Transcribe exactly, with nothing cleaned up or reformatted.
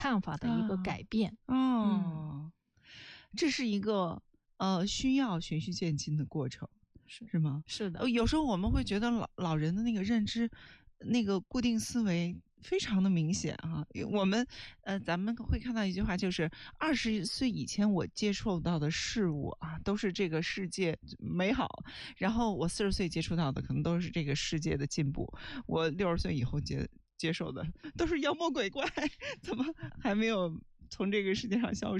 看法的一个改变。 哦，嗯、这是一个呃需要循序渐进的过程，是是吗？ 是的， 有时候我们会觉得老老人的那个认知，那个固定思维非常的明显啊。我们呃，咱们会看到一句话，就是二十岁以前我接触到的事物啊，都是这个世界美好，然后我四十岁接触到的可能都是这个世界的进步，我六十岁以后接接受的都是妖魔鬼怪，怎么还没有从这个世界上消失？